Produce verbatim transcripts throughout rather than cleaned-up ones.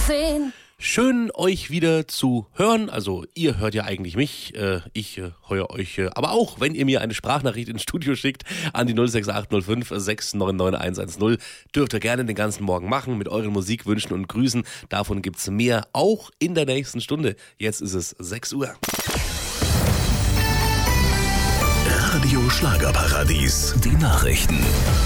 zehn. Schön, euch wieder zu hören. Also ihr hört ja eigentlich mich, äh, ich äh, höre euch äh, aber auch, wenn ihr mir eine Sprachnachricht ins Studio schickt an die null sechs acht null fünf sechs neun neun eins eins null. Dürft ihr gerne den ganzen Morgen machen mit euren Musikwünschen und Grüßen. Davon gibt's mehr, auch in der nächsten Stunde. Jetzt ist es sechs Uhr. Radio Schlagerparadies, die Nachrichten.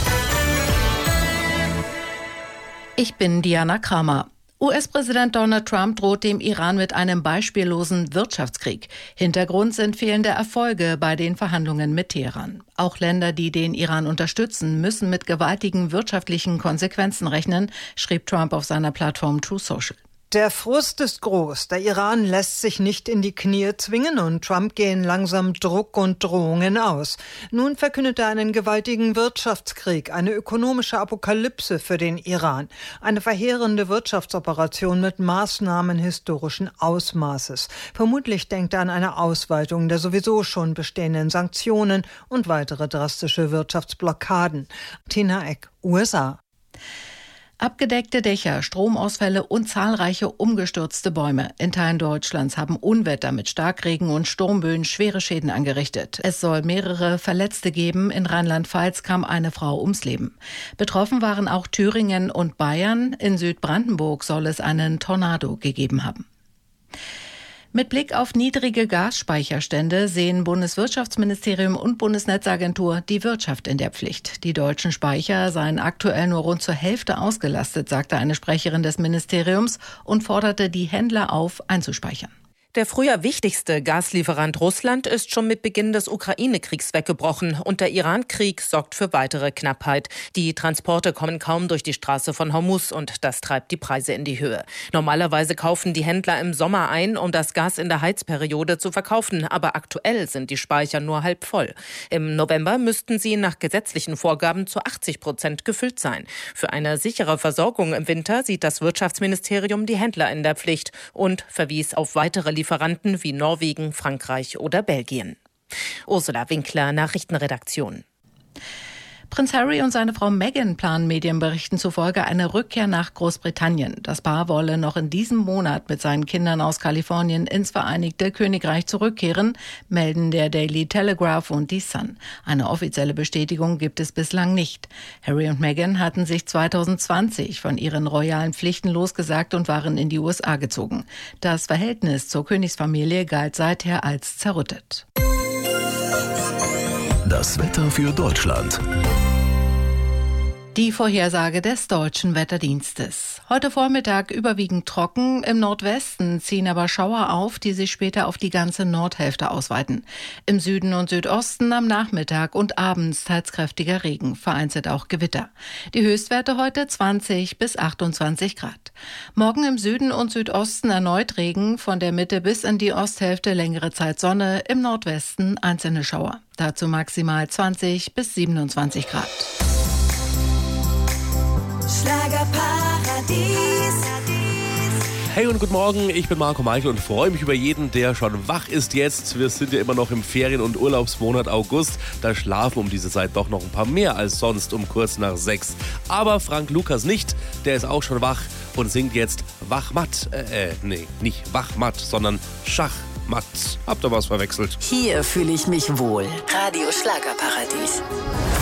Ich bin Diana Kramer. U S-Präsident Donald Trump droht dem Iran mit einem beispiellosen Wirtschaftskrieg. Hintergrund sind fehlende Erfolge bei den Verhandlungen mit Teheran. Auch Länder, die den Iran unterstützen, müssen mit gewaltigen wirtschaftlichen Konsequenzen rechnen, schrieb Trump auf seiner Plattform Truth Social. Der Frust ist groß. Der Iran lässt sich nicht in die Knie zwingen und Trump gehen langsam Druck und Drohungen aus. Nun verkündet er einen gewaltigen Wirtschaftskrieg, eine ökonomische Apokalypse für den Iran. Eine verheerende Wirtschaftsoperation mit Maßnahmen historischen Ausmaßes. Vermutlich denkt er an eine Ausweitung der sowieso schon bestehenden Sanktionen und weitere drastische Wirtschaftsblockaden. Tina Eck, U S A. Abgedeckte Dächer, Stromausfälle und zahlreiche umgestürzte Bäume. In Teilen Deutschlands haben Unwetter mit Starkregen und Sturmböen schwere Schäden angerichtet. Es soll mehrere Verletzte geben. In Rheinland-Pfalz kam eine Frau ums Leben. Betroffen waren auch Thüringen und Bayern. In Südbrandenburg soll es einen Tornado gegeben haben. Mit Blick auf niedrige Gasspeicherstände sehen Bundeswirtschaftsministerium und Bundesnetzagentur die Wirtschaft in der Pflicht. Die deutschen Speicher seien aktuell nur rund zur Hälfte ausgelastet, sagte eine Sprecherin des Ministeriums und forderte die Händler auf, einzuspeichern. Der früher wichtigste Gaslieferant Russland ist schon mit Beginn des Ukraine-Kriegs weggebrochen und der Iran-Krieg sorgt für weitere Knappheit. Die Transporte kommen kaum durch die Straße von Hormuz und das treibt die Preise in die Höhe. Normalerweise kaufen die Händler im Sommer ein, um das Gas in der Heizperiode zu verkaufen, aber aktuell sind die Speicher nur halb voll. Im November müssten sie nach gesetzlichen Vorgaben zu achtzig Prozent gefüllt sein. Für eine sichere Versorgung im Winter sieht das Wirtschaftsministerium die Händler in der Pflicht und verwies auf weitere Lieferanten. Lieferanten wie Norwegen, Frankreich oder Belgien. Ursula Winkler, Nachrichtenredaktion. Prinz Harry und seine Frau Meghan planen Medienberichten zufolge eine Rückkehr nach Großbritannien. Das Paar wolle noch in diesem Monat mit seinen Kindern aus Kalifornien ins Vereinigte Königreich zurückkehren, melden der Daily Telegraph und die Sun. Eine offizielle Bestätigung gibt es bislang nicht. Harry und Meghan hatten sich zwanzig zwanzig von ihren royalen Pflichten losgesagt und waren in die U S A gezogen. Das Verhältnis zur Königsfamilie galt seither als zerrüttet. Das Wetter für Deutschland. Die Vorhersage des Deutschen Wetterdienstes. Heute Vormittag überwiegend trocken, im Nordwesten ziehen aber Schauer auf, die sich später auf die ganze Nordhälfte ausweiten. Im Süden und Südosten am Nachmittag und abends teils kräftiger Regen, vereinzelt auch Gewitter. Die Höchstwerte heute zwanzig bis achtundzwanzig Grad. Morgen im Süden und Südosten erneut Regen, von der Mitte bis in die Osthälfte längere Zeit Sonne, im Nordwesten einzelne Schauer. Dazu maximal zwanzig bis siebenundzwanzig Grad. Schlagerparadies. Hey und guten Morgen, ich bin Marco Meichel und freue mich über jeden, der schon wach ist jetzt. Wir sind ja immer noch im Ferien- und Urlaubsmonat August. Da schlafen um diese Zeit doch noch ein paar mehr als sonst um kurz nach sechs. Aber Frank Lukas nicht, der ist auch schon wach und singt jetzt Wachmatt. Äh, äh nee, nicht Wachmatt, sondern Schachmatt. Habt ihr was verwechselt? Hier fühle ich mich wohl. Radio Schlagerparadies.